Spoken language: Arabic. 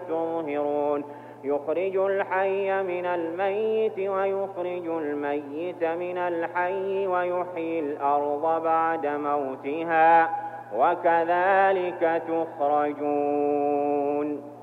تظهرون يخرج الحي من الميت ويخرج الميت من الحي ويحيي الأرض بعد موتها وكذلك تخرجون